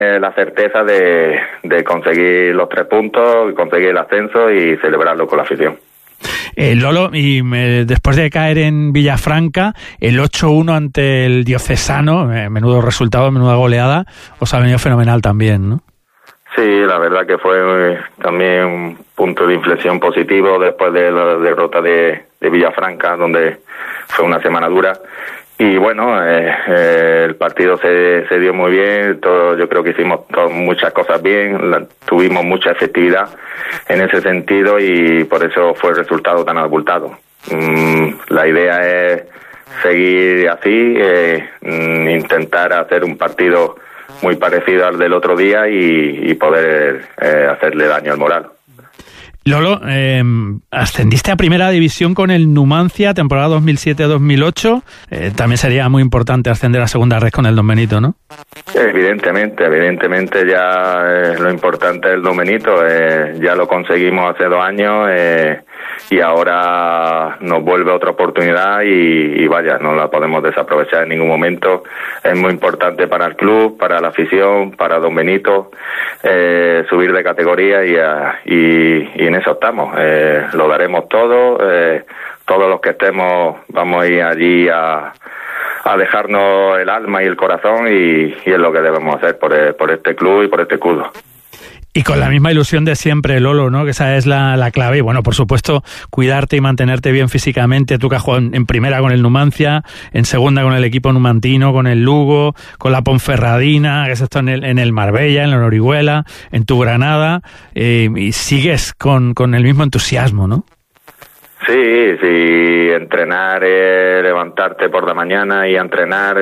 la certeza de conseguir los 3 puntos, conseguir el ascenso y celebrarlo con la afición. Lolo, después de caer en Villafranca, el 8-1 ante el Diocesano, menudo resultado, menuda goleada, os ha venido fenomenal también, ¿no? Sí, la verdad que fue también un punto de inflexión positivo después de la derrota de Villafranca, donde fue una semana dura. Y bueno, el partido se dio muy bien, yo creo que hicimos muchas cosas bien, tuvimos mucha efectividad en ese sentido y por eso fue el resultado tan abultado. La idea es seguir así, intentar hacer un partido muy parecido al del otro día y poder hacerle daño al moral. Lolo, ascendiste a Primera División con el Numancia, temporada 2007-2008. También sería muy importante ascender a Segunda Red con el Don Benito, ¿no? Evidentemente ya lo importante es el Don Benito. Ya lo conseguimos hace 2 años y ahora nos vuelve otra oportunidad y vaya, no la podemos desaprovechar en ningún momento. Es muy importante para el club, para la afición, para Don Benito, subir de categoría y en eso estamos. Lo daremos todo, todos los que estemos vamos a ir allí a dejarnos el alma y el corazón y es lo que debemos hacer por este club y por este escudo. Y con la misma ilusión de siempre, Lolo, ¿no? Que esa es la clave. Y bueno, por supuesto, cuidarte y mantenerte bien físicamente. Tú que has jugado en primera con el Numancia, en segunda con el equipo numantino, con el Lugo, con la Ponferradina, que es esto en el Marbella, en la Orihuela, en tu Granada, y sigues con el mismo entusiasmo, ¿no? Sí, entrenar, levantarte por la mañana y entrenar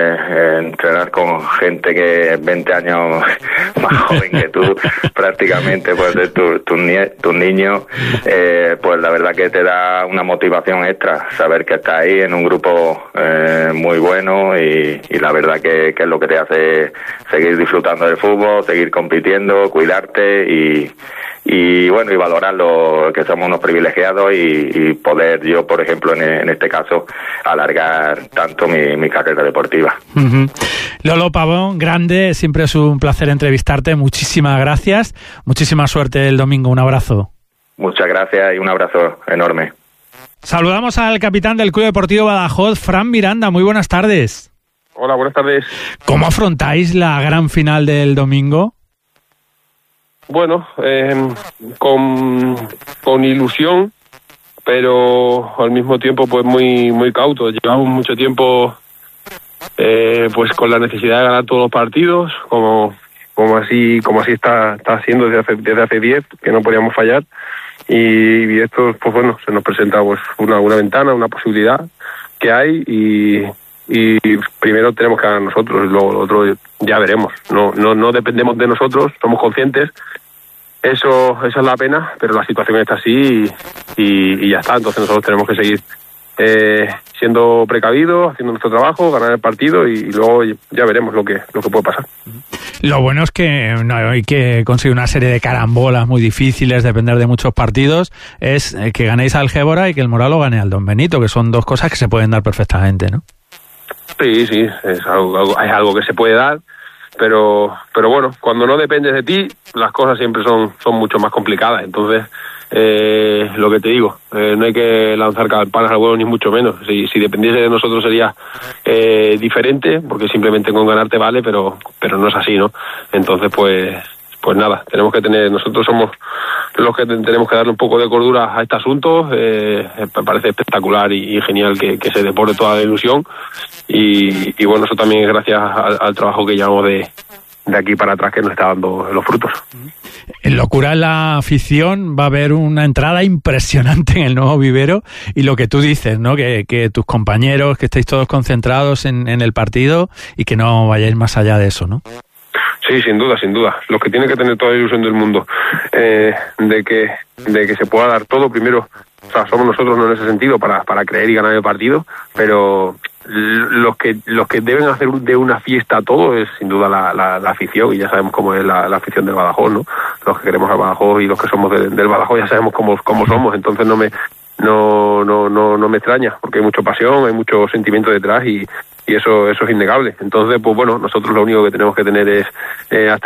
con gente que es 20 años más joven que tú, prácticamente pues de tus niños, pues la verdad que te da una motivación extra, saber que estás ahí en un grupo muy bueno y la verdad que es lo que te hace seguir disfrutando del fútbol, seguir compitiendo, cuidarte y bueno, y valorar lo que somos unos privilegiados y poder yo, por ejemplo, en este caso, alargar tanto mi carrera deportiva. Uh-huh. Lolo Pavón, grande, siempre es un placer entrevistarte, muchísimas gracias, muchísima suerte el domingo, un abrazo. Muchas gracias y un abrazo enorme. Saludamos al capitán del Club Deportivo Badajoz, Fran Miranda, muy buenas tardes. Hola, buenas tardes. ¿Cómo afrontáis la gran final del domingo? Bueno, con ilusión, pero al mismo tiempo pues muy cautos. Llevamos mucho tiempo pues con la necesidad de ganar todos los partidos, como así está haciendo desde hace 10, que no podíamos fallar. Y esto, pues bueno, se nos presenta pues una ventana, una posibilidad que hay y primero tenemos que ganar nosotros, luego lo otro ya veremos. No dependemos de nosotros, somos conscientes. Esa es la pena, pero la situación está así y ya está. Entonces nosotros tenemos que seguir siendo precavidos, haciendo nuestro trabajo, ganar el partido y luego ya veremos lo que puede pasar. Lo bueno es que no hay que conseguir una serie de carambolas muy difíciles, depender de muchos partidos, es que ganéis al Gébora y que el Moral lo gane al Don Benito, que son 2 cosas que se pueden dar perfectamente, ¿no? Sí, es algo que se puede dar. Pero bueno, cuando no dependes de ti, las cosas siempre son mucho más complicadas. Entonces, lo que te digo, no hay que lanzar campanas al vuelo ni mucho menos. Si dependiese de nosotros sería diferente, porque simplemente con ganarte vale, pero no es así, ¿no? Entonces, pues nada, nosotros somos los que tenemos que darle un poco de cordura a este asunto. Me parece espectacular y genial que se deporte toda la ilusión y bueno, eso también es gracias al trabajo que llevamos de aquí para atrás, que nos está dando los frutos. En locura en la afición va a haber una entrada impresionante en el nuevo vivero y lo que tú dices, ¿no? Que tus compañeros, que estéis todos concentrados en el partido y que no vayáis más allá de eso, ¿no? Sí, sin duda. Los que tienen que tener toda la ilusión del mundo de que se pueda dar todo, primero, o sea, somos nosotros, no en ese sentido, para creer y ganar el partido, pero los que deben hacer de una fiesta todo es sin duda la afición, y ya sabemos cómo es la afición del Badajoz, ¿no? Los que queremos al Badajoz y los que somos del Badajoz ya sabemos cómo somos, entonces no no me extraña, porque hay mucha pasión, hay mucho sentimiento detrás y eso es innegable. Entonces, pues bueno, nosotros lo único que tenemos que tener es hasta